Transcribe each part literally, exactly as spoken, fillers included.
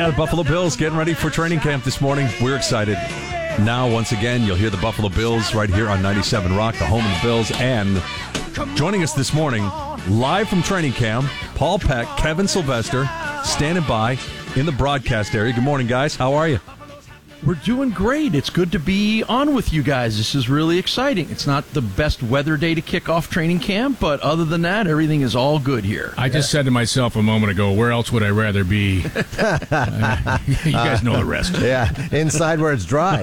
Yeah, the Buffalo Bills getting ready for training camp this morning. We're excited. Now, once again, you'll hear the Buffalo Bills right here on ninety-seven Rock, the home of the Bills. And joining us this morning, live from training camp, Paul Peck, Kevin Sylvester, standing by in the broadcast area. Good morning, guys. How are you? We're doing great. It's good to be on with you guys. This is really exciting. It's not the best weather day to kick off training camp, but other than that, everything is all good here. I just said to myself a moment ago, where else would I rather be? uh, you guys know the rest. Yeah, inside where it's dry.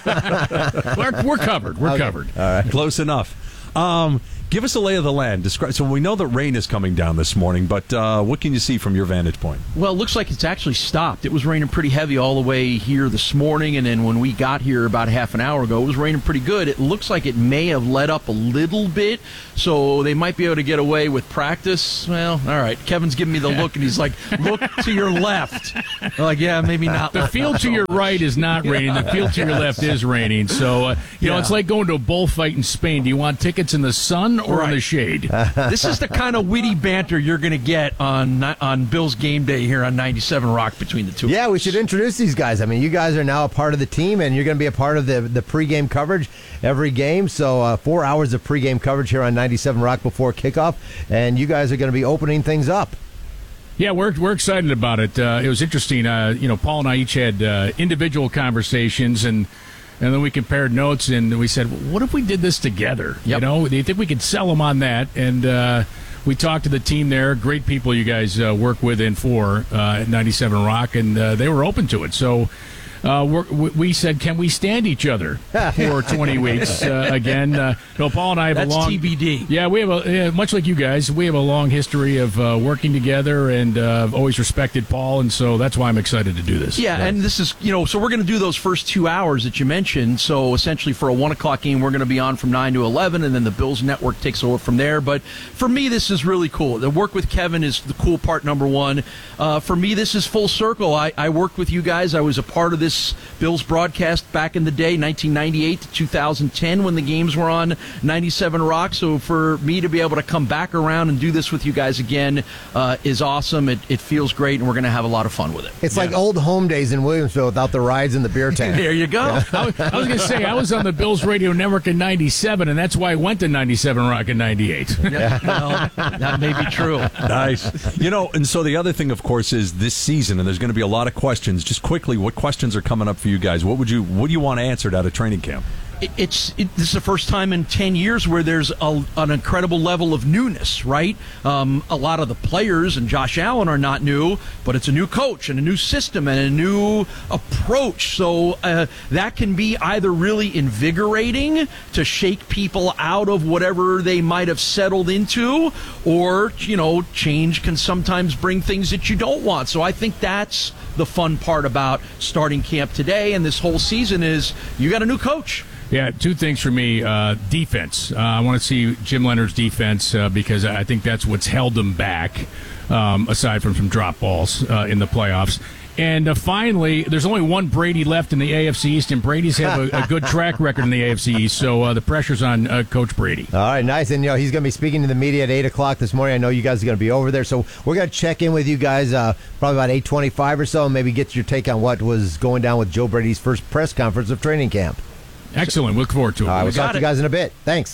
we're, we're covered. We're okay. covered. All right. Close enough. Um, give us a lay of the land. Describe. So we know that rain is coming down this morning, but uh, what can you see from your vantage point? Well, it looks like it's actually stopped. It was raining pretty heavy all the way here this morning, and then when we got here about half an hour ago, it was raining pretty good. It looks like it may have let up a little bit, so they might be able to get away with practice. Well, all right. Kevin's giving me the look, and he's like, look to your left. I'm like, yeah, maybe not. The field to your right is not raining. The field to your left is raining. So, uh, you know, Yeah. it's like going to a bullfight in Spain. Do you want tickets in the sun or Right. in the shade? This is the kind of witty banter you're going to get on on Bill's game day here on ninety-seven Rock between the two. Yeah, of us. we should introduce these guys. I mean, you guys are now a part of the team, and you're going to be a part of the, the pregame coverage every game. So uh, four hours of pregame coverage here on ninety-seven Rock before kickoff, and you guys are going to be opening things up. Yeah, we're we're excited about it. Uh, it was interesting. Uh, you know, Paul and I each had uh, individual conversations, and and then we compared notes, and we said, what if we did this together? Yep. You know, do you think we could sell them on that? And uh, we talked to the team there, great people you guys uh, work with and for uh, at ninety-seven Rock, and uh, they were open to it. So uh, we're, we said, can we stand each other for twenty weeks uh, again? Uh, no, Paul and I have That's a long T B D. Yeah, we have a yeah, much like you guys. We have a long history of uh, working together, and uh, I've always respected Paul, and so that's why I'm excited to do this. Yeah, and this is, you know, so we're going to do those first two hours that you mentioned. So essentially for a one o'clock game, we're going to be on from nine to eleven, and then the Bills Network takes over from there. But for me, this is really cool. The work with Kevin is the cool part, number one. Uh, for me, this is full circle. I, I worked with you guys. I was a part of this Bills broadcast back in the day, nineteen ninety-eight to two thousand ten, when the games were on ninety-seven Rock. So for me to be able to come back around and do this with you guys again uh, is awesome. It, it feels great, and we're going to have a lot of fun with it. It's yeah. like old home days in Williamsville without the rides and the beer tank. There you go. I was, I was going to say, I was on the Bills Radio Network in ninety-seven, and that's why I went to ninety-seven Rock in ninety-eight. Yeah, well, that may be true. Nice. You know, and so the other thing, of course, is this season, and there's going to be a lot of questions. Just quickly, what questions are coming up for you guys? What would you What do you want answered out of training camp? It's it, this is the first time in ten years where there's a, an incredible level of newness, right? Um, a lot of the players and Josh Allen are not new, but it's a new coach and a new system and a new approach. So uh, that can be either really invigorating to shake people out of whatever they might have settled into, or, you know, change can sometimes bring things that you don't want. So I think that's the fun part about starting camp today and this whole season is you got a new coach. Yeah, two things for me. Uh, defense. Uh, I want to see Jim Leonard's defense uh, because I think that's what's held them back, um, aside from some drop balls uh, in the playoffs. And uh, finally, there's only one Brady left in the A F C East, and Brady's have a, a good track record in the A F C East, so uh, the pressure's on uh, Coach Brady. All right, nice. And, you know, he's going to be speaking to the media at eight o'clock this morning. I know you guys are going to be over there, so we're going to check in with you guys uh, probably about eight twenty-five or so and maybe get your take on what was going down with Joe Brady's first press conference of training camp. Excellent. Look forward to it. All right, we'll talk it. to you guys in a bit. Thanks.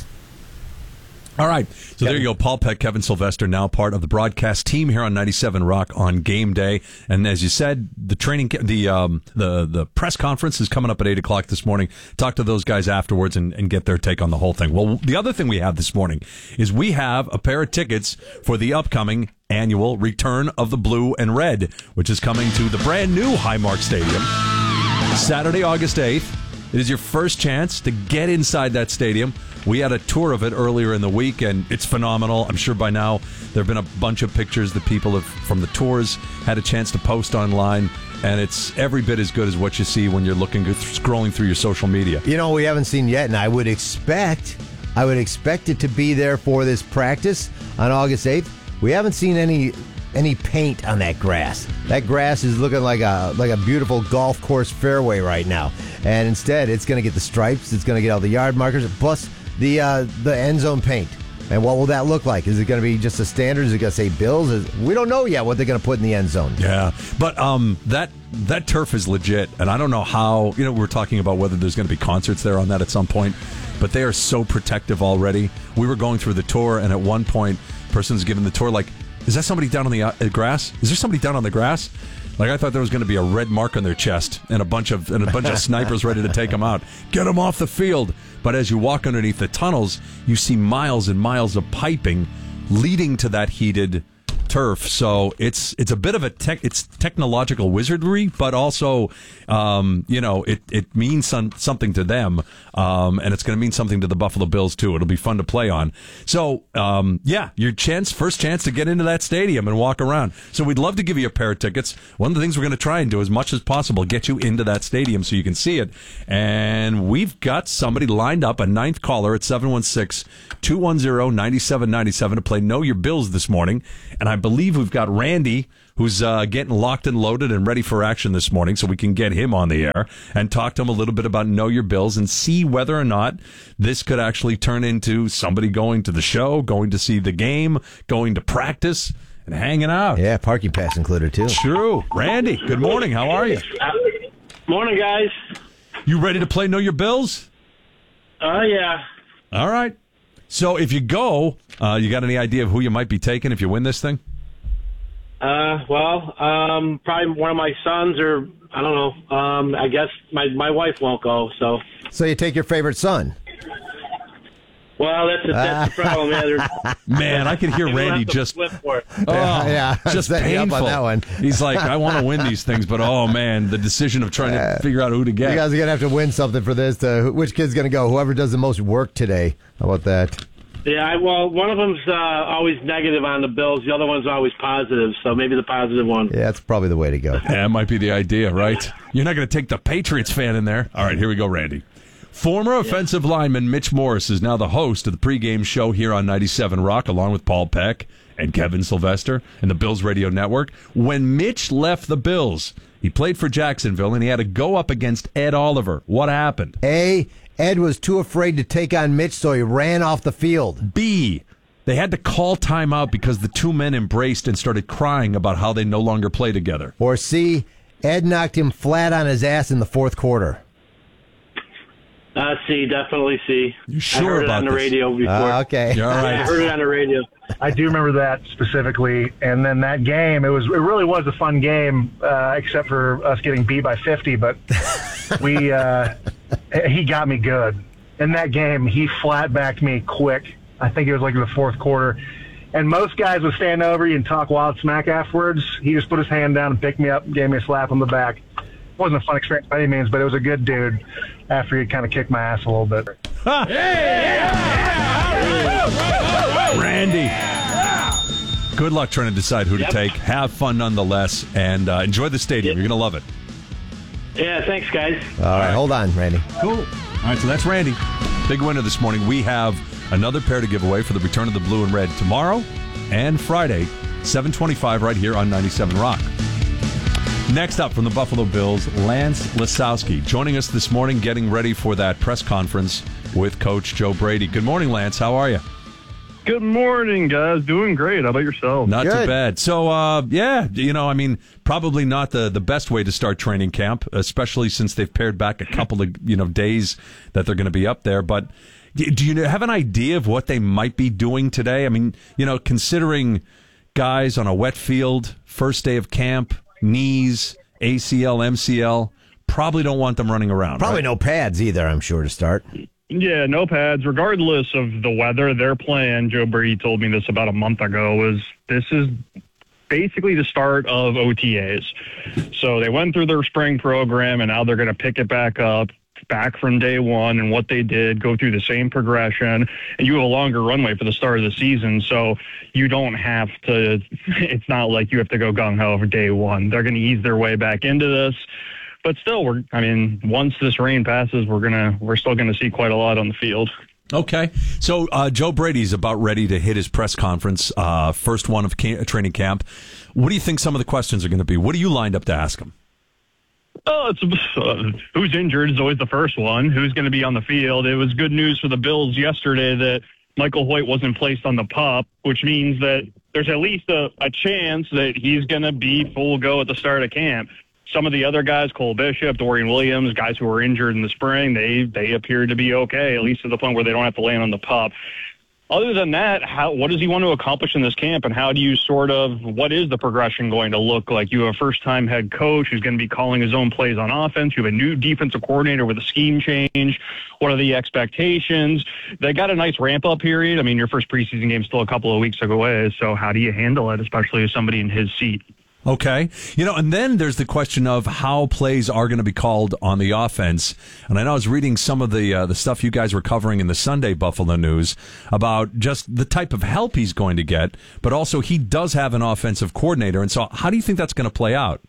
All right. So Kevin. There you go. Paul Peck, Kevin Sylvester, now part of the broadcast team here on ninety-seven Rock on game day. And as you said, the training, the um, the the press conference is coming up at eight o'clock this morning. Talk to those guys afterwards and, and get their take on the whole thing. Well, the other thing we have this morning is we have a pair of tickets for the upcoming annual Return of the Blue and Red, which is coming to the brand new Highmark Stadium Saturday, August eighth. It is your first chance to get inside that stadium. We had a tour of it earlier in the week, and it's phenomenal. I'm sure by now there have been a bunch of pictures that people have from the tours had a chance to post online, and it's every bit as good as what you see when you're looking, scrolling through your social media. You know, we haven't seen yet, and I would expect, I would expect it to be there for this practice on August eighth. We haven't seen any any paint on that grass. That grass is looking like a like a beautiful golf course fairway right now. And instead, it's going to get the stripes. It's going to get all the yard markers, plus the uh, the end zone paint. And what will that look like? Is it going to be just a standard? Is it going to say Bills? Is, we don't know yet what they're going to put in the end zone. Yeah, but um, that that turf is legit, and I don't know how. You know, we're talking about whether there's going to be concerts there on that at some point, but they are so protective already. We were going through the tour, and at one point, person's giving the tour like, "Is that somebody down on the uh, grass? Is there somebody down on the grass?" Like, I thought there was going to be a red mark on their chest and a bunch of and a bunch of snipers ready to take them out. Get them off the field. But as you walk underneath the tunnels, you see miles and miles of piping leading to that heated turf. So it's it's a bit of a tech, it's technological wizardry, but also, um, you know, it, it means some, something to them, um, and it's going to mean something to the Buffalo Bills, too. It'll be fun to play on. So, um, yeah, your chance, first chance to get into that stadium and walk around. So we'd love to give you a pair of tickets. One of the things we're going to try and do as much as possible, get you into that stadium so you can see it. And we've got somebody lined up, a ninth caller at seven one six, two one zero, nine seven nine seven to play Know Your Bills this morning. And I I believe we've got Randy, who's uh, getting locked and loaded and ready for action this morning, so we can get him on the air and talk to him a little bit about Know Your Bills and see whether or not this could actually turn into somebody going to the show, going to see the game, going to practice, and hanging out. Yeah, parking pass included, too. True. Randy, good morning. How are you? Uh, morning, guys. You ready to play Know Your Bills? Oh, uh, yeah. All right. So if you go, uh, you got any idea of who you might be taking if you win this thing? Uh, well, um, probably one of my sons, or I don't know. Um, I guess my my wife won't go. So. So you take your favorite son? Well, that's a, that's the problem, man. Man, I can hear Randy just flip for it. Oh, yeah, yeah, just setting you up painful. on that one. He's like, I want to win these things, but oh man, the decision of trying to figure out who to get. You guys are gonna have to win something for this. To, which kid's gonna go? Whoever does the most work today. How about that? Yeah, I, well, one of them's uh, always negative on the Bills. The other one's always positive, so maybe the positive one. Yeah, that's probably the way to go. Yeah, that might be the idea, right? You're not going to take the Patriots fan in there. All right, here we go, Randy. Former yeah. offensive lineman Mitch Morris is now the host of the pregame show here on ninety-seven Rock, along with Paul Peck and Kevin Sylvester and the Bills Radio Network. When Mitch left the Bills, he played for Jacksonville, and he had to go up against Ed Oliver. What happened? A, Ed was too afraid to take on Mitch, so he ran off the field. B, they had to call timeout because the two men embraced and started crying about how they no longer play together. Or C, Ed knocked him flat on his ass in the fourth quarter. Uh, C, definitely C. You sure I heard about it on the this? radio before. Uh, okay. You're all right. I heard it on the radio. I do remember that specifically. And then that game, it was it really was a fun game, uh, except for us getting beat by fifty. But we uh, he got me good. In that game, he flat backed me quick. I think it was like in the fourth quarter. And most guys would stand over you and talk wild smack afterwards. He just put his hand down and picked me up and gave me a slap on the back. It wasn't a fun experience by any means, but it was a good dude after he kind of kicked my ass a little bit. Randy, good luck trying to decide who Yep. to take. Have fun nonetheless, and uh, enjoy the stadium. Yep. You're going to love it. Yeah, thanks, guys. All right, hold on, Randy. Cool. All right, so that's Randy. Big winner this morning. We have another pair to give away for the return of the blue and red tomorrow and Friday, seven twenty-five right here on ninety-seven Rock. Next up from the Buffalo Bills, Lance Lasowski, joining us this morning, getting ready for that press conference with Coach Joe Brady. Good morning, Lance. How are you? Good morning, guys. Doing great. How about yourself? Not Good. too bad. So, uh, yeah, you know, I mean, probably not the, the best way to start training camp, especially since they've pared back a couple of, you know, days that they're going to be up there. But do you have an idea of what they might be doing today? I mean, you know, considering guys on a wet field, first day of camp, knees, A C L, M C L, probably don't want them running around. Probably right? no pads either, I'm sure, to start. Yeah, no pads. Regardless of the weather, their plan, Joe Brady told me this about a month ago, was this is basically the start of O T As. So they went through their spring program, and now they're going to pick it back up, back from day one, and what they did, go through the same progression, and you have a longer runway for the start of the season, so you don't have to, it's not like you have to go gung-ho for day one. They're going to ease their way back into this. But still, we're, I mean, once this rain passes, we're gonna we're still gonna see quite a lot on the field. Okay. So uh, Joe Brady's about ready to hit his press conference, uh, first one of ca- training camp. What do you think some of the questions are going to be? What are you lined up to ask him? Oh, it's uh, who's injured is always the first one. Who's going to be on the field? It was good news for the Bills yesterday that Michael Hoyt wasn't placed on the PUP, which means that there's at least a, a chance that he's going to be full go at the start of camp. Some of the other guys, Cole Bishop, Dorian Williams, guys who were injured in the spring, they they appear to be okay, at least to the point where they don't have to land on the PUP. Other than that, how what does he want to accomplish in this camp, and how do you sort of, what is the progression going to look like? You have a first-time head coach who's going to be calling his own plays on offense. You have a new defensive coordinator with a scheme change. What are the expectations? They got a nice ramp-up period. I mean, your first preseason game is still a couple of weeks away, so how do you handle it, especially as somebody in his seat? Okay. You know, and then there's the question of how plays are going to be called on the offense. And I know I was reading some of the uh, the stuff you guys were covering in the Sunday Buffalo News about just the type of help he's going to get, but also he does have an offensive coordinator. And so how do you think that's going to play out?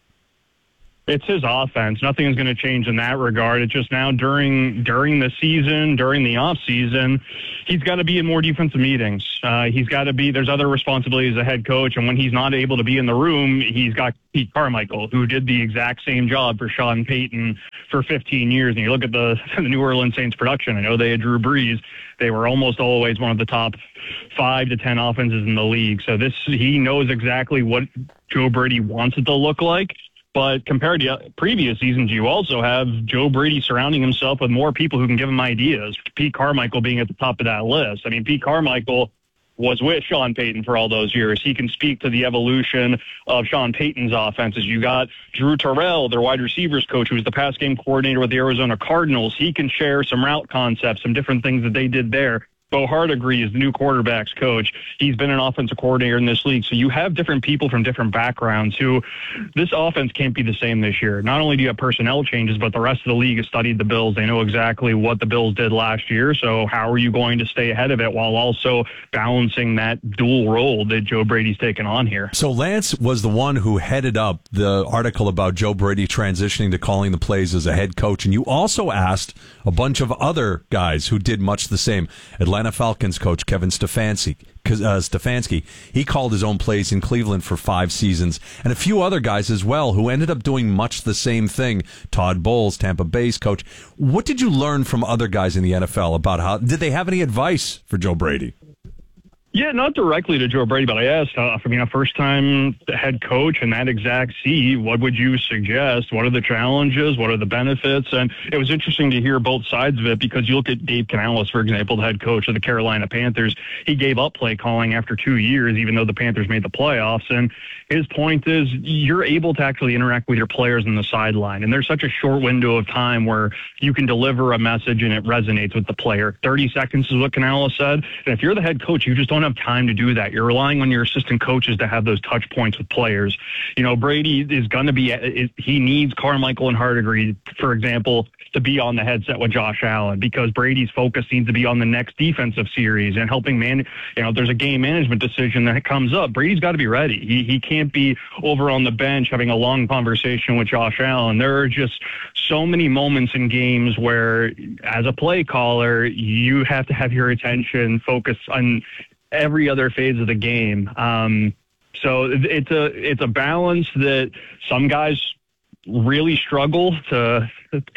It's his offense. Nothing is going to change in that regard. It's just now during during the season, during the off season, he's got to be in more defensive meetings. Uh, he's got to be. There's other responsibilities as a head coach, and when he's not able to be in the room, he's got Pete Carmichael, who did the exact same job for Sean Payton for fifteen years. And you look at the, the New Orleans Saints production. I know they had Drew Brees. They were almost always one of the top five to ten offenses in the league. So this, he knows exactly what Joe Brady wants it to look like. But compared to previous seasons, you also have Joe Brady surrounding himself with more people who can give him ideas, Pete Carmichael being at the top of that list. I mean, Pete Carmichael was with Sean Payton for all those years. He can speak to the evolution of Sean Payton's offenses. You got Drew Terrell, their wide receivers coach, who was the pass game coordinator with the Arizona Cardinals. He can share some route concepts, some different things that they did there. Bo Hardegree is the new quarterbacks coach. He's been an offensive coordinator in this league. So you have different people from different backgrounds who, this offense can't be the same this year. Not only do you have personnel changes, but the rest of the league has studied the Bills. They know exactly what the Bills did last year. So how are you going to stay ahead of it while also balancing that dual role that Joe Brady's taken on here? So Lance was the one who headed up the article about Joe Brady transitioning to calling the plays as a head coach. And you also asked a bunch of other guys who did much the same. Atlanta Falcons coach Kevin Stefanski, uh, Stefanski, he called his own plays in Cleveland for five seasons, and a few other guys as well who ended up doing much the same thing. Todd Bowles, Tampa Bay's coach. What did you learn from other guys in the N F L about how, did they have any advice for Joe Brady? Yeah, not directly to Joe Brady, but I asked, uh, I mean, a first-time head coach in that exact seat, what would you suggest? What are the challenges? What are the benefits? And it was interesting to hear both sides of it, because you look at Dave Canales, for example, the head coach of the Carolina Panthers. He gave up play calling after two years, even though the Panthers made the playoffs. And his point is you're able to actually interact with your players on the sideline. And there's such a short window of time where you can deliver a message and it resonates with the player. thirty seconds is what Canales said. And if you're the head coach, you just don't have time to do that. You're relying on your assistant coaches to have those touch points with players. You know, Brady is going to be, he needs Carmichael and Hardegree, for example, to be on the headset with Josh Allen, because Brady's focus needs to be on the next defensive series and helping man, you know, if there's a game management decision that comes up, Brady's got to be ready. He, he can't be over on the bench having a long conversation with Josh Allen. There are just so many moments in games where, as a play caller, you have to have your attention focused on every other phase of the game. Um, so it's a it's a balance that some guys really struggle to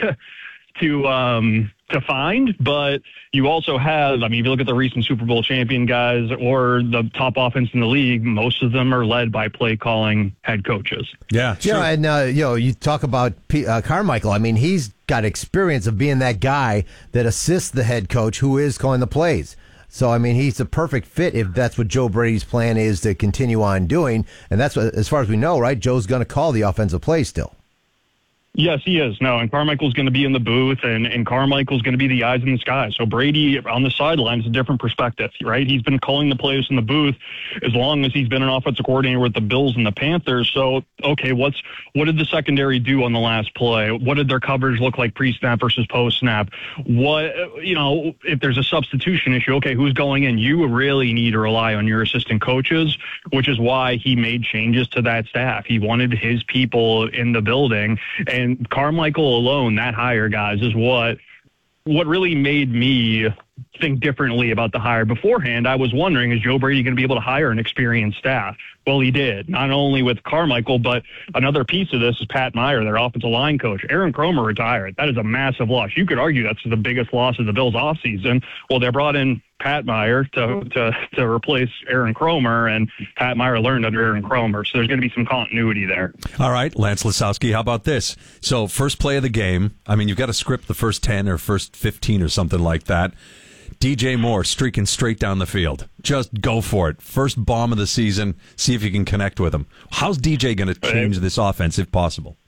to um, to find, but you also have, I mean, if you look at the recent Super Bowl champion guys or the top offense in the league, most of them are led by play calling head coaches. Yeah, sure. You know, and uh, you know, you talk about P- uh, Carmichael. I mean, he's got experience of being that guy that assists the head coach who is calling the plays. So, I mean, he's a perfect fit if that's what Joe Brady's plan is to continue on doing. And that's what, as far as we know, right, Joe's going to call the offensive play still. Yes, he is. No, and Carmichael's going to be in the booth, and, and Carmichael's going to be the eyes in the sky. So Brady on the sidelines is a different perspective, right? He's been calling the plays in the booth as long as he's been an offensive coordinator with the Bills and the Panthers. So, okay, what's what did the secondary do on the last play? What did their coverage look like pre-snap versus post-snap? What, you know, if there's a substitution issue, okay, who's going in? You really need to rely on your assistant coaches, which is why he made changes to that staff. He wanted his people in the building, and And Carmichael alone, that hire, guys, is what what really made me think differently about the hire. Beforehand, I was wondering, is Joe Brady going to be able to hire an experienced staff? Well, he did, not only with Carmichael, but another piece of this is Pat Meyer, their offensive line coach. Aaron Kromer retired. That is a massive loss. You could argue that's the biggest loss of the Bills' offseason. Well, they brought in Pat Meyer to, to, to replace Aaron Kromer, and Pat Meyer learned under Aaron Kromer. So there's going to be some continuity there. All right, Lance Lasowski, how about this? So first play of the game, I mean, you've got to script the first ten or first fifteen or something like that. D J Moore streaking straight down the field. Just go for it. First bomb of the season. See if you can connect with him. How's D J going to change this offense if possible?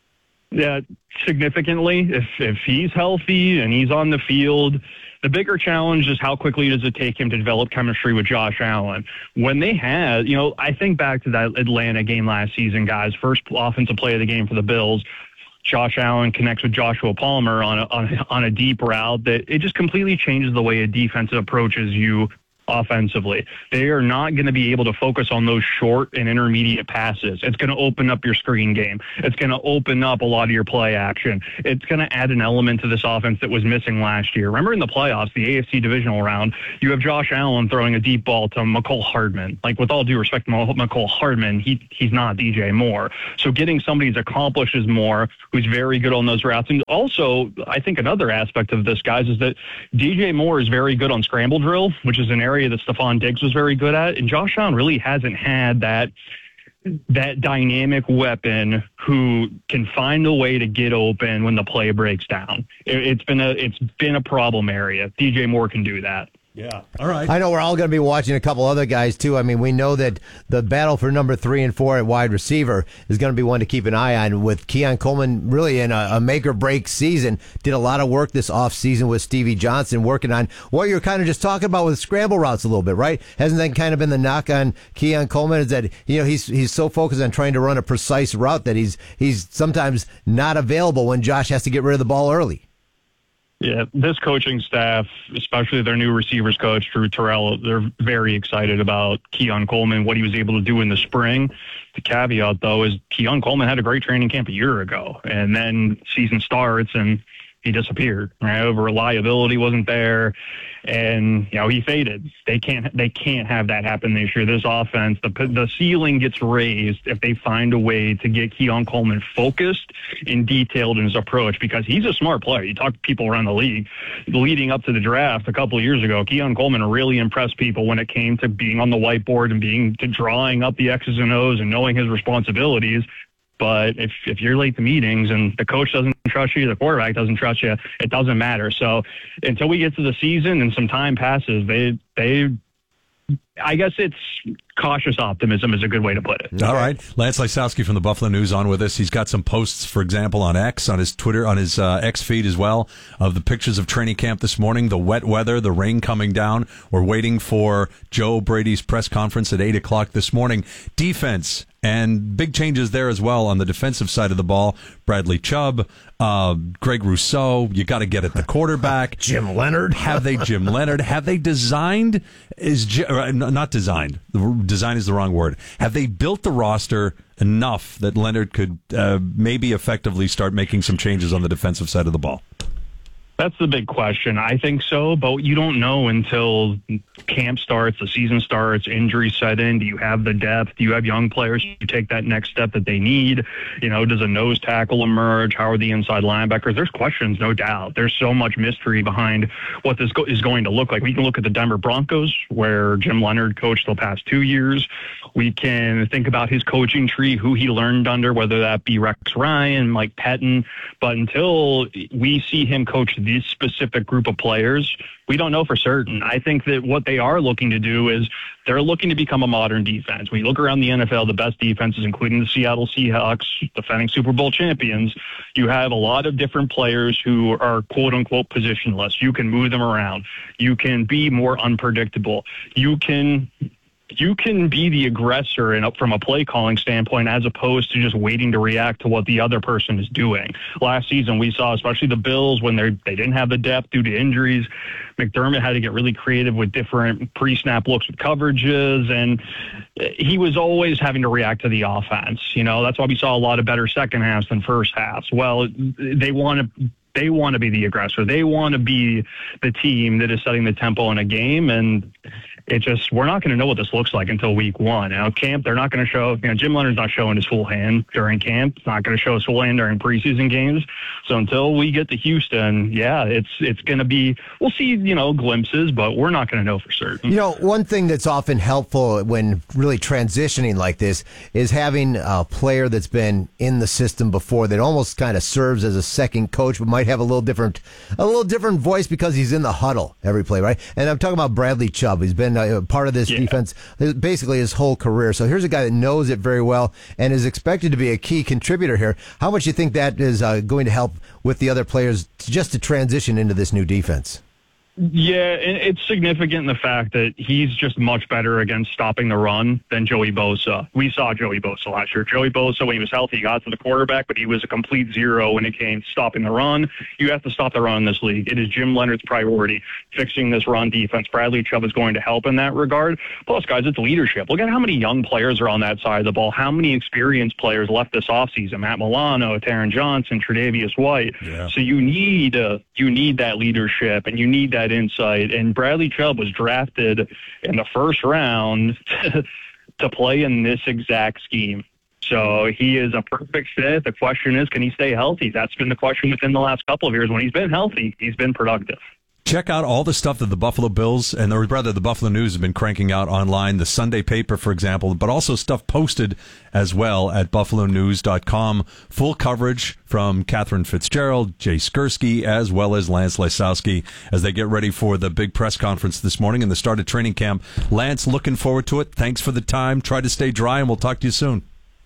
Yeah, significantly. If if he's healthy and he's on the field, the bigger challenge is how quickly does it take him to develop chemistry with Josh Allen. When they had, you know, I think back to that Atlanta game last season, guys. First offensive play of the game for the Bills. Josh Allen connects with Joshua Palmer on a, on a, on a deep route that it just completely changes the way a defense approaches you offensively. They are not going to be able to focus on those short and intermediate passes. It's going to open up your screen game. It's going to open up a lot of your play action. It's going to add an element to this offense that was missing last year. Remember in the playoffs, the A F C divisional round, you have Josh Allen throwing a deep ball to McCole Hardman. Like, with all due respect to McCole Hardman, he he's not D J Moore. So getting somebody who's accomplishes more, who's very good on those routes. And also, I think another aspect of this, guys, is that D J Moore is very good on scramble drill, which is an area that Stephon Diggs was very good at, and Josh Allen really hasn't had that that dynamic weapon who can find a way to get open when the play breaks down. It, it's been a it's been a problem area. D J Moore can do that. Yeah. All right. I know we're all going to be watching a couple other guys, too. I mean, we know that the battle for number three and four at wide receiver is going to be one to keep an eye on, with Keon Coleman really in a, a make-or-break season. Did a lot of work this offseason with Stevie Johnson working on what you're kind of just talking about with scramble routes a little bit, right? Hasn't that kind of been the knock on Keon Coleman, is that, you know, he's he's so focused on trying to run a precise route that he's he's sometimes not available when Josh has to get rid of the ball early. Yeah, this coaching staff, especially their new receivers coach, Drew Terrell, they're very excited about Keon Coleman, what he was able to do in the spring. The caveat, though, is Keon Coleman had a great training camp a year ago, and then season starts and he disappeared. Right? The reliability wasn't there, and you know he faded. They can't they can't have that happen this year. This offense, the the ceiling gets raised if they find a way to get Keon Coleman focused and detailed in his approach, because he's a smart player. You talk to people around the league leading up to the draft a couple of years ago. Keon Coleman really impressed people when it came to being on the whiteboard and being to drawing up the X's and O's and knowing his responsibilities. But if if you're late to meetings and the coach doesn't trust you, the quarterback doesn't trust you, it doesn't matter. So until we get to the season and some time passes, they they I guess it's cautious optimism is a good way to put it. All right. Lance Lasowski from the Buffalo News on with us. He's got some posts, for example, on X, on his Twitter, on his uh, X feed as well, of the pictures of training camp this morning, the wet weather, the rain coming down. We're waiting for Joe Brady's press conference at eight o'clock this morning. Defense, and big changes there as well on the defensive side of the ball. Bradley Chubb, uh, Greg Rousseau, you got to get at the quarterback. Jim Leonard. Have they, Jim Leonard, have they designed, is uh, not designed, design is the wrong word. Have they built the roster enough that Leonard could uh, maybe effectively start making some changes on the defensive side of the ball? That's the big question. I think so, but you don't know until camp starts, the season starts, injuries set in. Do you have the depth? Do you have young players who take that next step that they need? You know, does a nose tackle emerge? How are the inside linebackers? There's questions, no doubt. There's so much mystery behind what this go- is going to look like. We can look at the Denver Broncos, where Jim Leonard coached the past two years. We can think about his coaching tree, who he learned under, whether that be Rex Ryan, Mike Pettin. But until we see him coach this specific group of players, we don't know for certain. I think that what they are looking to do is they're looking to become a modern defense. When you look around the N F L, the best defenses, including the Seattle Seahawks, defending Super Bowl champions, you have a lot of different players who are quote-unquote positionless. You can move them around. You can be more unpredictable. You can... You can be the aggressor and from a play calling standpoint, as opposed to just waiting to react to what the other person is doing. Last season, we saw, especially the Bills, when they they didn't have the depth due to injuries, McDermott had to get really creative with different pre-snap looks with coverages, and he was always having to react to the offense. You know, that's why we saw a lot of better second halves than first halves. Well, they want to. They want to be the aggressor. They want to be the team that is setting the tempo in a game, and it just, we're not going to know what this looks like until week one. Now, camp, they're not going to show, you know, Jim Leonard's not showing his full hand during camp. It's not going to show his full hand during preseason games. So until we get to Houston, yeah, it's it's going to be, we'll see, you know, glimpses, but we're not going to know for certain. You know, one thing that's often helpful when really transitioning like this is having a player that's been in the system before that almost kind of serves as a second coach, but might have a little different, a little different voice because he's in the huddle every play, right? And I'm talking about Bradley Chubb. He's been a part of this yeah. defense basically his whole career. So here's a guy that knows it very well and is expected to be a key contributor here. How much do you think that is uh, going to help with the other players just to transition into this new defense? Yeah, it's significant in the fact that he's just much better against stopping the run than Joey Bosa. We saw Joey Bosa last year. Joey Bosa, when he was healthy, he got to the quarterback, but he was a complete zero when it came to stopping the run. You have to stop the run in this league. It is Jim Leonard's priority, fixing this run defense. Bradley Chubb is going to help in that regard. Plus, guys, it's leadership. Look at how many young players are on that side of the ball. How many experienced players left this offseason? Matt Milano, Taron Johnson, Tre'Davious White. Yeah. So you need, uh, you need that leadership, and you need that insight. And Bradley Chubb was drafted in the first round to, to play in this exact scheme. So he is a perfect fit. The question is, can he stay healthy? That's been the question within the last couple of years. When he's been healthy, he's been productive. Check out all the stuff that the Buffalo Bills and or rather the Buffalo News have been cranking out online, the Sunday paper, for example, but also stuff posted as well at buffalo news dot com. Full coverage from Catherine Fitzgerald, Jay Skursky, as well as Lance Lysowski as they get ready for the big press conference this morning and the start of training camp. Lance, looking forward to it. Thanks for the time. Try to stay dry, and we'll talk to you soon.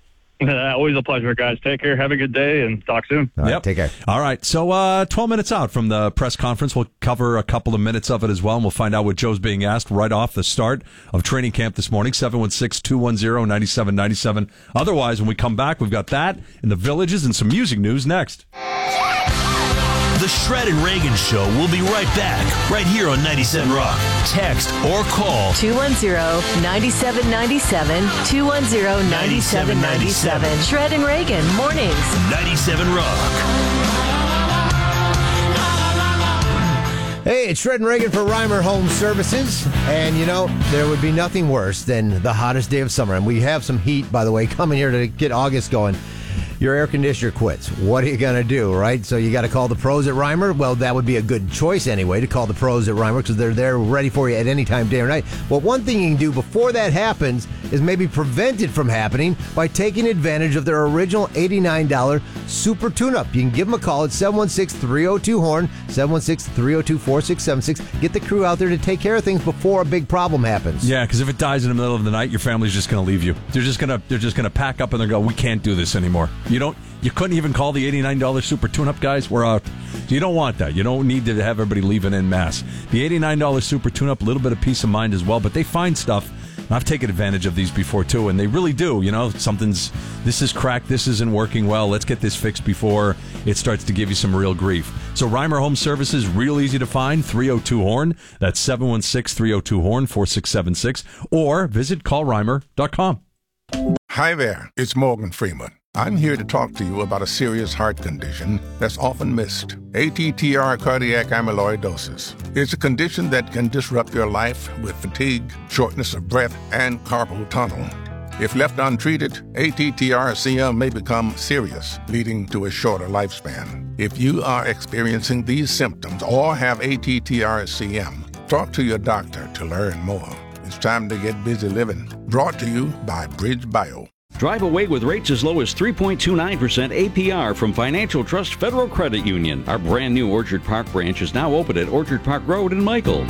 Uh, always a pleasure, guys. Take care. Have a good day, and talk soon. All right, yep. Take care. All right. So uh, twelve minutes out from the press conference. We'll cover a couple of minutes of it as well, and we'll find out what Joe's being asked right off the start of training camp this morning, seven one six, two one zero, nine seven nine seven. Otherwise, when we come back, we've got that and the Villages and some music news next. The Shred and Reagan Show will be right back, right here on ninety-seven Rock. Text or call two one zero, nine seven nine seven, two one zero, nine seven nine seven. Shred and Reagan, mornings. ninety-seven Rock. Hey, it's Shred and Reagan for Reimer Home Services. And, you know, there would be nothing worse than the hottest day of summer. And we have some heat, by the way, coming here to get August going. Your air conditioner quits. What are you going to do, right? So you got to call the pros at Reimer? Well, that would be a good choice anyway, to call the pros at Reimer, because they're there ready for you at any time, day or night. Well, one thing you can do before that happens is maybe prevent it from happening by taking advantage of their original eighty-nine dollars Super Tune-Up. You can give them a call at seven one six, three oh two, horn, seven one six, three oh two, four six seven six. Get the crew out there to take care of things before a big problem happens. Yeah, because if it dies in the middle of the night, your family's just going to leave you. They're just going to they're just going to pack up and they're going, we can't do this anymore. You don't. You couldn't even call the eighty-nine dollars Super Tune-Up, guys. We're out. You don't want that. You don't need to have everybody leaving en masse. The eighty-nine dollars Super Tune-Up, a little bit of peace of mind as well, but they find stuff. I've taken advantage of these before, too, and they really do. You know, something's, this is cracked, this isn't working well. Let's get this fixed before it starts to give you some real grief. So Reimer Home Services, real easy to find, three oh two, horn. That's seven one six, three oh two, horn, four six seven six. Or visit call reimer dot com. Hi there, it's Morgan Freeman. I'm here to talk to you about a serious heart condition that's often missed, A T T R cardiac amyloidosis. It's a condition that can disrupt your life with fatigue, shortness of breath, and carpal tunnel. If left untreated, A T T R C M may become serious, leading to a shorter lifespan. If you are experiencing these symptoms or have A T T R C M, talk to your doctor to learn more. It's time to get busy living. Brought to you by Bridge Bio. Drive away with rates as low as three point two nine percent A P R from Financial Trust Federal Credit Union. Our brand new Orchard Park branch is now open at Orchard Park Road in Michael.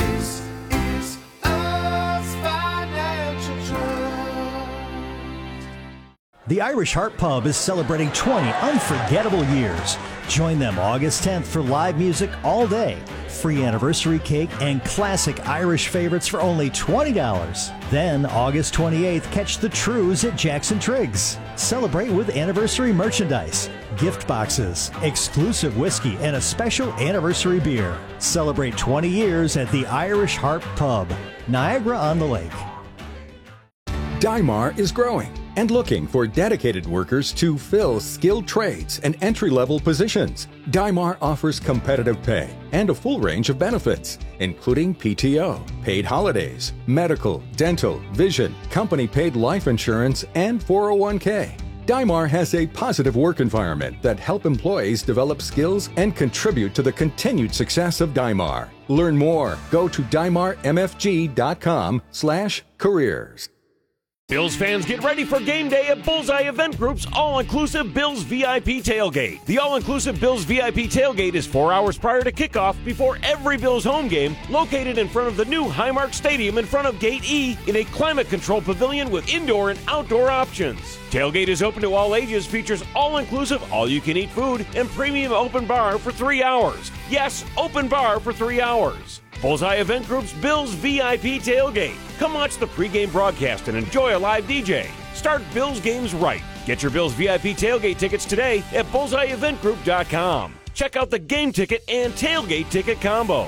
The Irish Heart Pub is celebrating twenty unforgettable years. Join them August tenth for live music all day, free anniversary cake, and classic Irish favorites for only twenty dollars. Then, August twenty-eighth, catch the Trues at Jackson Triggs. Celebrate with anniversary merchandise, gift boxes, exclusive whiskey, and a special anniversary beer. Celebrate twenty years at the Irish Heart Pub, Niagara on the Lake. Dymar is growing. and looking for dedicated workers to fill skilled trades and entry-level positions. Dymar offers competitive pay and a full range of benefits, including P T O, paid holidays, medical, dental, vision, company-paid life insurance, and four oh one k. Dymar has a positive work environment that help employees develop skills and contribute to the continued success of Dymar. Learn more. Go to dymar m f g dot com slash careers. Bills fans, get ready for game day at Bullseye Event Group's all-inclusive Bills V I P Tailgate. The all-inclusive Bills V I P Tailgate is four hours prior to kickoff before every Bills home game, located in front of the new Highmark Stadium in front of Gate E in a climate-controlled pavilion with indoor and outdoor options. Tailgate is open to all ages, features all-inclusive, all-you-can-eat food, and premium open bar for three hours. Yes, open bar for three hours. Bullseye Event Group's Bills V I P Tailgate. Come watch the pregame broadcast and enjoy a live D J. Start Bills games right. Get your Bills V I P Tailgate tickets today at bullseye event group dot com. Check out the game ticket and tailgate ticket combo.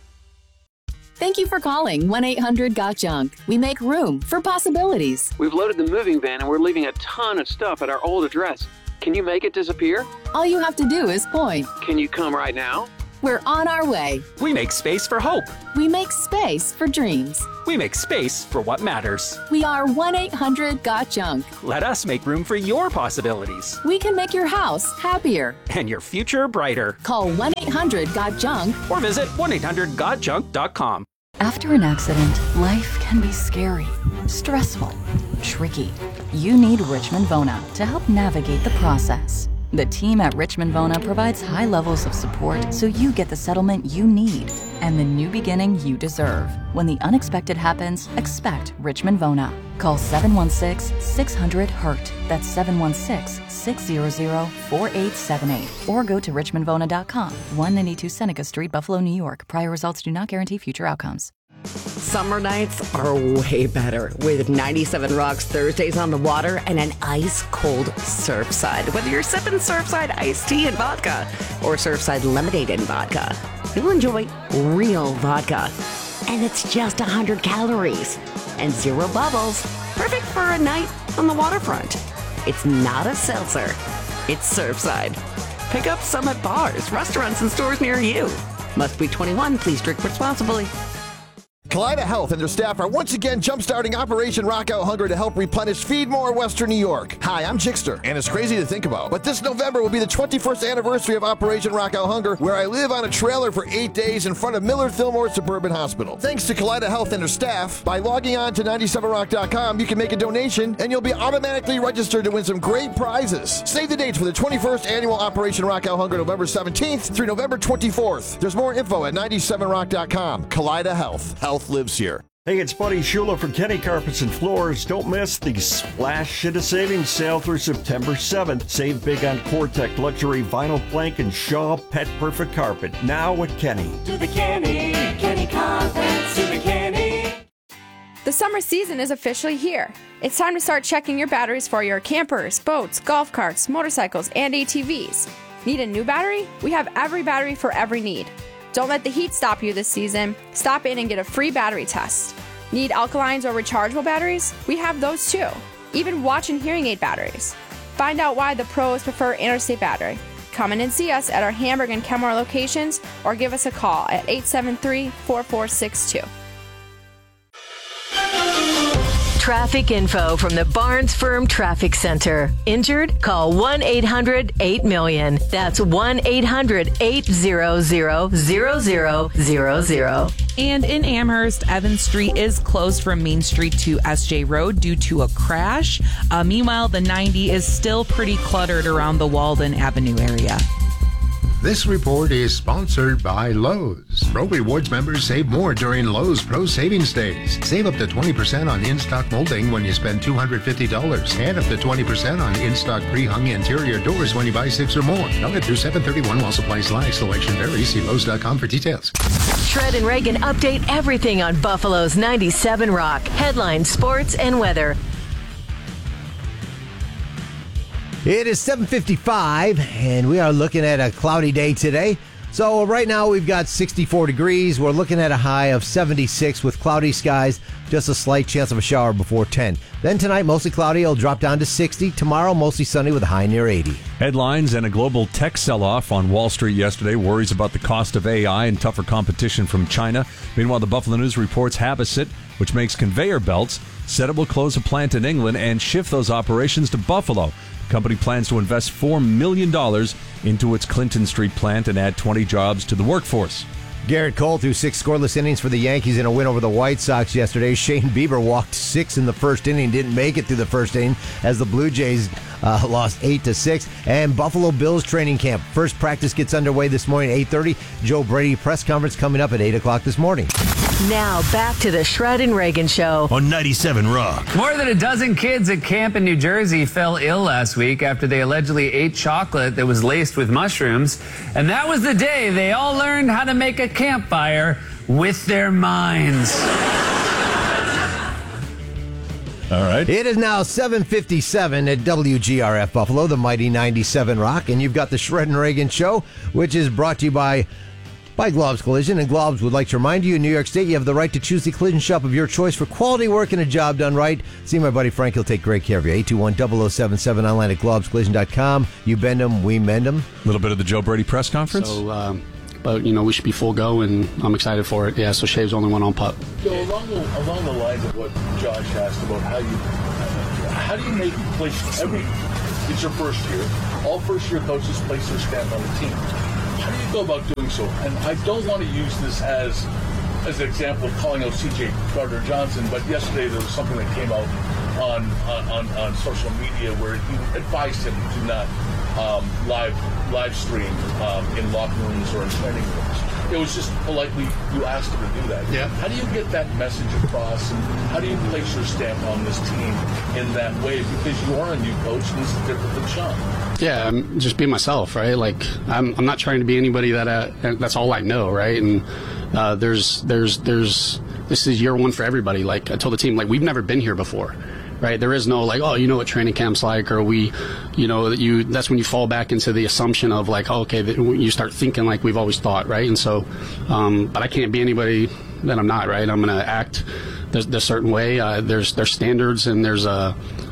Thank you for calling one eight hundred got junk. We make room for possibilities. We've loaded the moving van and we're leaving a ton of stuff at our old address. Can you make it disappear? All you have to do is point. Can you come right now? We're on our way. We make space for hope. We make space for dreams. We make space for what matters. We are one eight hundred got junk. Let us make room for your possibilities. We can make your house happier. And your future brighter. Call one eight hundred got junk. Or visit one eight hundred got junk dot com. After an accident, life can be scary, stressful, tricky. You need Richmond Vona to help navigate the process. The team at Richmond Vona provides high levels of support so you get the settlement you need and the new beginning you deserve. When the unexpected happens, expect Richmond Vona. Call seven one six, six hundred, hurt. That's seven one six, six hundred, four eight seven eight. Or go to richmond vona dot com. one ninety-two Seneca Street, Buffalo, New York. Prior results do not guarantee future outcomes. Summer nights are way better with ninety-seven Rock's Thursdays on the Water and an ice-cold Surfside. Whether you're sipping Surfside iced tea and vodka or Surfside lemonade and vodka, you'll enjoy real vodka. And it's just one hundred calories and zero bubbles. Perfect for a night on the waterfront. It's not a seltzer. It's Surfside. Pick up some at bars, restaurants, and stores near you. Must be twenty-one. Please drink responsibly. Kaleida Health and their staff are once again jumpstarting Operation Rock Out Hunger to help replenish Feed More Western New York. Hi, I'm Jixter, and it's crazy to think about, but this November will be the twenty-first anniversary of Operation Rock Out Hunger, where I live on a trailer for eight days in front of Millard Fillmore Suburban Hospital. Thanks to Kaleida Health and their staff, by logging on to ninety-seven rock dot com, you can make a donation, and you'll be automatically registered to win some great prizes. Save the dates for the twenty-first annual Operation Rock Out Hunger, November seventeenth through November twenty-fourth. There's more info at ninety-seven rock dot com. Kaleida Health. Health lives here. Hey, it's Buddy Shula from Kenny Carpets and Floors. Don't miss the Splash Shit of Savings sale through September seventh. Save big on Cortec Luxury Vinyl Plank and Shaw Pet Perfect Carpet. Now at Kenny. To the Kenny, Kenny Carpets, to the Kenny. The summer season is officially here. It's time to start checking your batteries for your campers, boats, golf carts, motorcycles, and A T Vs. Need a new battery? We have every battery for every need. Don't let the heat stop you this season. Stop in and get a free battery test. Need alkalines or rechargeable batteries? We have those too. Even watch and hearing aid batteries. Find out why the pros prefer Interstate Battery. Come in and see us at our Hamburg and Kenmore locations or give us a call at eight seven three, four four six two. Traffic info from the Barnes Firm Traffic Center. Injured? Call one eight hundred eight million. That's one eight hundred eight hundred zero zero zero zero. And in Amherst, Evans Street is closed from Main Street to S J Road due to a crash. Uh, meanwhile, the ninety is still pretty cluttered around the Walden Avenue area. This report is sponsored by Lowe's. Pro Rewards members save more during Lowe's Pro Savings Days. Save up to twenty percent on in-stock molding when you spend two hundred fifty dollars and up to twenty percent on in-stock pre-hung interior doors when you buy six or more. Valid through seven thirty-one while supplies last. Selection varies. See Lowe's dot com for details. Shred and Reagan update everything on Buffalo's ninety-seven Rock. Headlines, sports, and weather. It is seven fifty-five, and we are looking at a cloudy day today. So right now we've got sixty-four degrees. We're looking at a high of seventy-six with cloudy skies. just a slight chance of a shower before ten. Then tonight, mostly cloudy. It'll drop down to sixty. Tomorrow, mostly sunny with a high near eighty. Headlines and a global tech sell-off on Wall Street yesterday. Worries about the cost of A I and tougher competition from China. Meanwhile, the Buffalo News reports Habit, which makes conveyor belts, said it will close a plant in England and shift those operations to Buffalo. The company plans to invest four million dollars into its Clinton Street plant and add twenty jobs to the workforce. Garrett Cole threw six scoreless innings for the Yankees in a win over the White Sox yesterday. Shane Bieber walked six in the first inning, didn't make it through the first inning as the Blue Jays uh, lost eight to six. And Buffalo Bills training camp. First practice gets underway this morning at eight thirty. Joe Brady press conference coming up at eight o'clock this morning. Now back to the Shred and Reagan Show on ninety-seven Rock. More than a dozen kids at camp in New Jersey fell ill last week after they allegedly ate chocolate that was laced with mushrooms. And that was the day they all learned how to make a campfire with their minds. All right. It is now seven fifty-seven at W G R F Buffalo, the mighty ninety-seven Rock. And you've got the Shred and Reagan Show, which is brought to you by... By Globes Collision, and Globes would like to remind you in New York State you have the right to choose the collision shop of your choice for quality work and a job done right. See my buddy Frank, he'll take great care of you. eight two one, zero zero seven seven, online at globes collision dot com. You bend them, we mend them. A little bit of the Joe Brady press conference. So, um, but, you know, we should be full go, and I'm excited for it. Yeah, so Shave's only one on pup. So along the, along the lines of what Josh asked about how you, how do you make place every, it's your first year, all first year coaches place their stamp on the team. How do you go about doing so? And I don't want to use this as as an example of calling out C J Gardner-Johnson, but yesterday there was something that came out on on, on social media where you advised him to not um, live live stream um, in locker rooms or in training rooms. It was just politely you asked him to do that. Yeah. How do you get that message across, and how do you place your stamp on this team in that way? Because you are a new coach, and this is different than Sean. Yeah, I'm just be myself, right? Like I'm, I'm not trying to be anybody that uh, that's all I know, right? And uh, there's, there's, there's. This is year one for everybody. Like I told the team, like we've never been here before, right? There is no like, oh, you know what training camp's like, or we, you know, you. That's when you fall back into the assumption of like, oh, okay, you start thinking like we've always thought, right? And so, um, but I can't be anybody that I'm not, right? I'm gonna act a, a certain way. Uh, there's there's standards and there's a.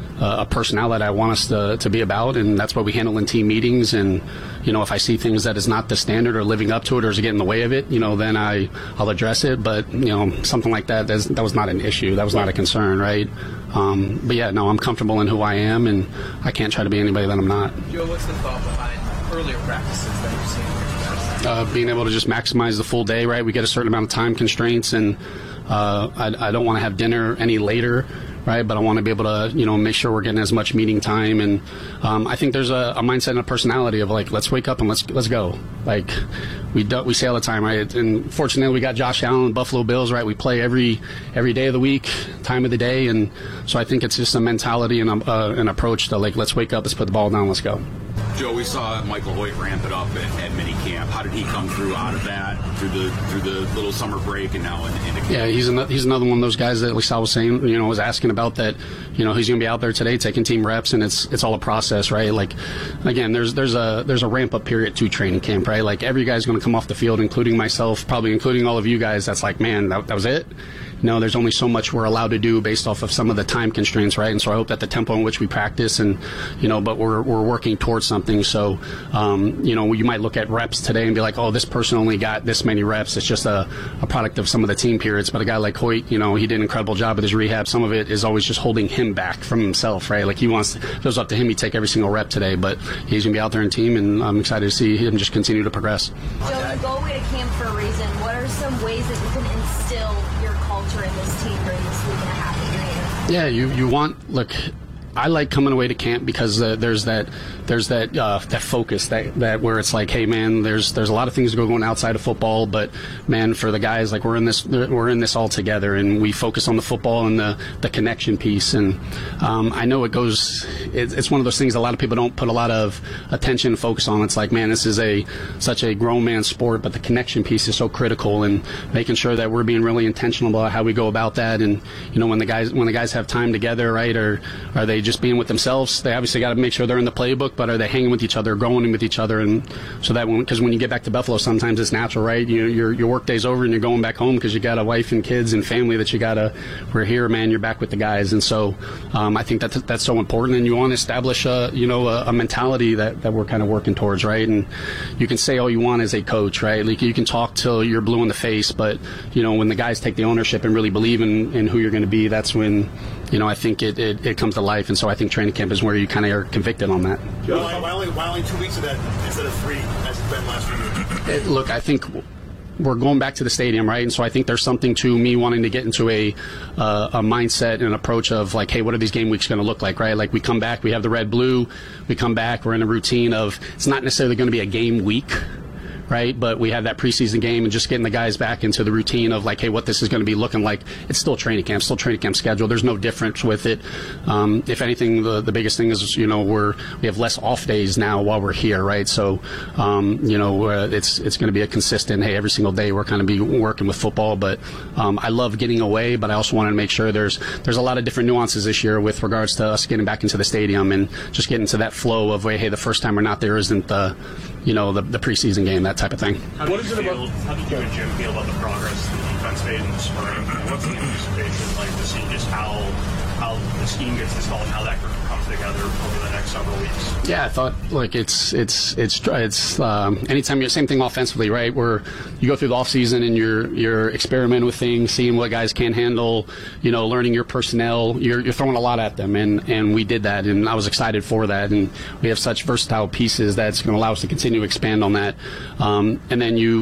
a personnel that I want us to, to be about, and that's what we handle in team meetings. And you know, if I see things that is not the standard or living up to it or is getting in the way of it, you know, then I I'll address it. But you know, something like that that was not an issue. That was not a concern, right? Um, but yeah, no, I'm comfortable in who I am, and I can't try to be anybody that I'm not. Joe, what's the thought behind earlier practices that you've seen? Uh, being able to just maximize the full day, right? We get a certain amount of time constraints, and uh, I, I don't want to have dinner any later. Right, but I want to be able to, you know, make sure we're getting as much meeting time, and um, I think there's a, a mindset and a personality of like, let's wake up and let's let's go. Like we do, we say all the time, right? And fortunately, we got Josh Allen, Buffalo Bills, right? We play every every day of the week, time of the day, and so I think it's just a mentality and a, uh, an approach to like, let's wake up, let's put the ball down, let's go. Joe, we saw Michael Hoyt ramp it up at, at minicamp. How did he come through out of that through the through the little summer break and now in, into camp? Yeah, he's another, he's another one of those guys that at least I was saying, you know, was asking about that. You know, he's going to be out there today taking team reps, and it's it's all a process, right? Like, again, there's there's a there's a ramp up period to training camp, right? Like every guy's going to come off the field, including myself, probably including all of you guys. That's like, man, that, that was it. No, there's only so much we're allowed to do based off of some of the time constraints, right? And so I hope that the tempo in which we practice, and you know, but we're we're working towards something. So, um, you know, you might look at reps today and be like, oh, this person only got this many reps. It's just a, a product of some of the team periods. But a guy like Hoyt, you know, he did an incredible job with his rehab. Some of it is always just holding him back from himself, right? Like he wants, to, if it was up to him, he'd take every single rep today. But he's gonna be out there in team, and I'm excited to see him just continue to progress. Joe, you go away to camp for a reason. What are some ways that you can instill your culture in this team during this week and a half that you're here? Yeah, you, you want, look, I like coming away to camp because uh, there's that there's that uh, that focus that, that where it's like, hey man, there's there's a lot of things going on outside of football, but man, for the guys, like we're in this we're in this all together, and we focus on the football and the, the connection piece. And um, I know it goes, it, it's one of those things a lot of people don't put a lot of attention and focus on. It's like, man, this is a such a grown man sport, but the connection piece is so critical, and making sure that we're being really intentional about how we go about that. And you know, when the guys when the guys have time together, right, or are they just being with themselves? They obviously got to make sure they're in the playbook, but are they hanging with each other, growing with each other? And so that when, because when you get back to Buffalo, sometimes it's natural, right? You, your your work day's over and you're going back home because you got a wife and kids and family that you got to, we're here, man, you're back with the guys. And so um, I think that that's so important, and you want to establish a, you know, a, a mentality that, that we're kind of working towards, right? And you can say all you want as a coach, right? Like you can talk till you're blue in the face, but, you know, when the guys take the ownership and really believe in, in who you're going to be, that's when, you know, I think it, it, it comes to life. And so I think training camp is where you kind of are convicted on that. Why, why, only, why only two weeks of that instead of three as it's been last few years? It, look, I think we're going back to the stadium, right? And so I think there's something to me wanting to get into a uh, a mindset and an approach of like, hey, what are these game weeks going to look like, right? Like we come back, we have the red blue, we come back, we're in a routine of it's not necessarily going to be a game week, right? But we have that preseason game and just getting the guys back into the routine of like, hey, what this is going to be looking like. It's still training camp, still training camp schedule. There's no difference with it. Um, if anything, the, the biggest thing is, you know, we're, we have less off days now while we're here, right? So, um, you know, uh, it's, it's going to be a consistent, hey, every single day we're kind of be working with football, but, um, I love getting away, but I also wanted to make sure there's, there's a lot of different nuances this year with regards to us getting back into the stadium and just getting to that flow of, hey, the first time we're not there isn't the, you know, the, the preseason game, that type of thing. How what is it about? How did you and Jim feel about the progress the defense made in the spring? And what's the anticipation like to see just how how the scheme gets installed and how that comes together over the next several weeks? Yeah, I thought like it's it's it's it's um, anytime you're same thing offensively, right? Where you go through the off season and you're you're experimenting with things, seeing what guys can handle, you know, learning your personnel. You're you're throwing a lot at them, and and we did that, and I was excited for that. And we have such versatile pieces that's going to allow us to continue to expand on that. Um, and then you